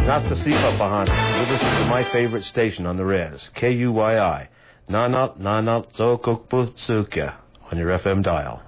Not the Sipapahan. You listen to my favorite station on the res, KUYI. Nanat Nanat Zokukbutsukya on your FM dial.